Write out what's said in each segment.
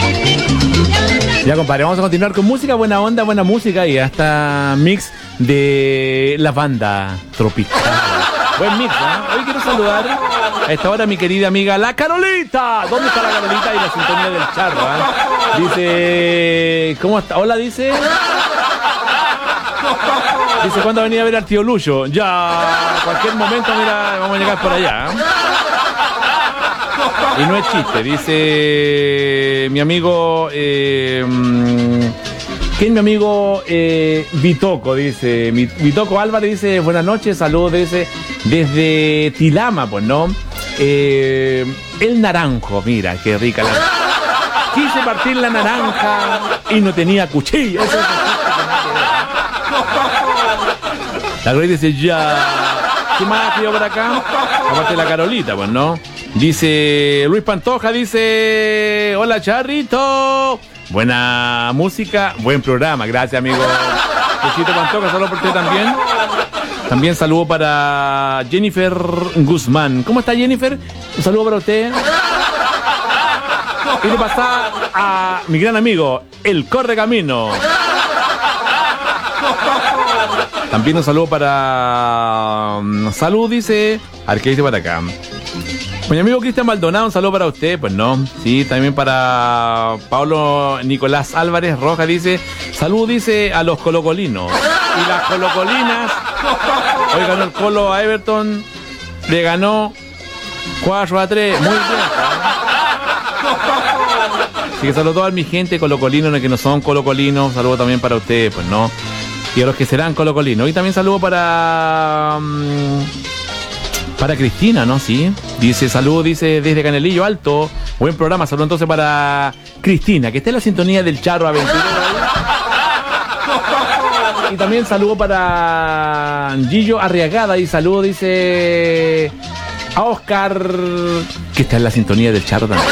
Ya, compadre, vamos a continuar con música, buena onda, buena música y hasta mix de la banda tropical. Buen mix, ¿eh? Hoy quiero saludar a esta hora a mi querida amiga La Carolita. ¿Dónde está la Carolita y la sintonía del charro? Dice, ¿cómo está? Hola, dice. Dice, ¿cuándo venía a ver al tío Lucho? Ya, cualquier momento, mira, vamos a llegar por allá. Y no es chiste, dice mi amigo, ¿quién es mi amigo? Vitoco, dice, Vitoco Álvarez dice, buenas noches, saludos, dice, desde Tilama, pues, ¿no? El naranjo, mira, qué rica la... Quise partir la naranja y no tenía cuchillo. Eso es la Gloria dice, ya, ¿qué más ha por acá? Aparte de la Carolita, pues, ¿no? Dice Luis Pantoja, dice, hola Charrito, buena música, buen programa, gracias amigo Luisito Pantoja, saludos por usted también. También saludo para Jennifer Guzmán. ¿Cómo está Jennifer? Un saludo para usted. Y de pasar a mi gran amigo, el Correcamino. También un saludo para... Salud, dice... A ver qué dice para acá. Mi amigo Cristian Maldonado, un saludo para usted. Pues no, sí, también para Pablo Nicolás Álvarez Rojas, dice... Salud, dice, a los colocolinos. Y las colocolinas... Hoy ganó el Colo a Everton. Le ganó 4-3. Muy bien. Así que saludo a toda mi gente colocolinos, los que no son colocolinos. Saludo también para ustedes, pues no. Y a los que serán colocolinos. Y también saludo para Cristina, ¿no? Sí. Dice, saludo, dice, desde Canelillo Alto. Buen programa. Saludo entonces para Cristina, que está en la sintonía del Charro Aventurero. Y también saludo para Gillo Arriagada. Y saludo, dice, a Oscar, que está en la sintonía del Charro también.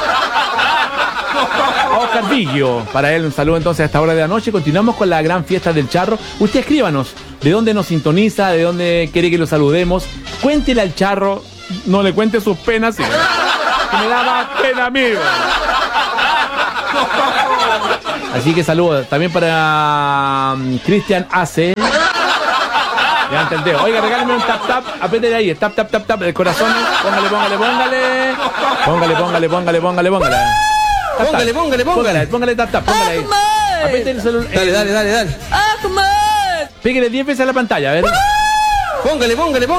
Oscar Villo, para él un saludo entonces a esta hora de la noche. Continuamos con la gran fiesta del Charro. Usted escríbanos de dónde nos sintoniza, de dónde quiere que lo saludemos. Cuéntele al Charro, no le cuente sus penas, que me daba pena, amigo. Así que saludos también para Cristian AC. Ya entendés. Oiga, regálame un tap tap, apriétele ahí, tap tap tap tap, el corazón. Póngale. Póngale tap tap, póngale ahí. Apriete el celular. Dale. Pégale 10 veces a la pantalla, a ver. Póngale.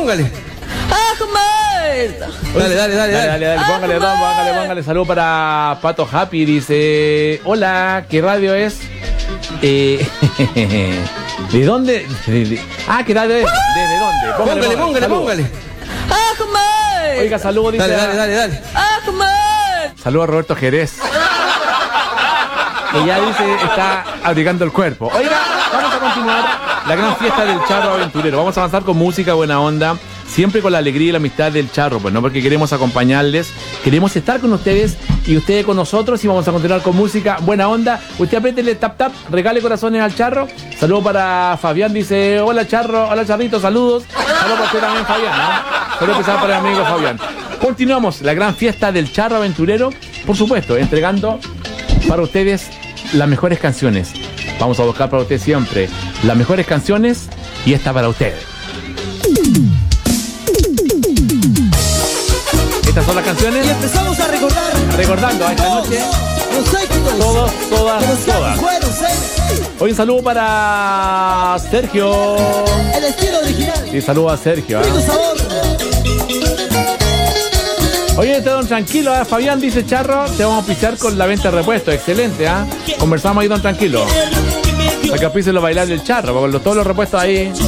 Dale. Póngale. Saludo para Pato Happy, dice, hola, ¿qué radio es? ¿De dónde? ¿Qué radio es? ¿Desde dónde? Póngale. Oiga, saludo, dice. Dale. Saludo a Roberto Jerez, que ya dice, está abrigando el cuerpo. Oiga, vamos a continuar la gran fiesta del Charro Aventurero. Vamos a avanzar con música, buena onda, siempre con la alegría y la amistad del Charro, pues no, porque queremos acompañarles, queremos estar con ustedes y ustedes con nosotros, y vamos a continuar con música, buena onda. Usted apriétele tap tap, regale corazones al Charro. Saludo para Fabián, dice, hola Charro, hola Charrito, saludos. Saludos para usted también, Fabián, ¿no? Saludos especial para mi amigo Fabián. Continuamos la gran fiesta del Charro Aventurero, por supuesto, entregando para ustedes las mejores canciones. Vamos a buscar para ustedes siempre las mejores canciones, y esta para ustedes. Estas son las canciones. Y empezamos a recordar. Recordando a esta noche. Los éxitos. Todas. Hoy un saludo para Sergio. El estilo original. Sí, saludo a Sergio. Rico sabor. Oye, don tranquilo, Fabián dice, Charro, te vamos a pichar con la venta de repuesto. Excelente, Conversamos ahí, don tranquilo. Para que pisen los bailar del Charro, con todos los repuestos ahí.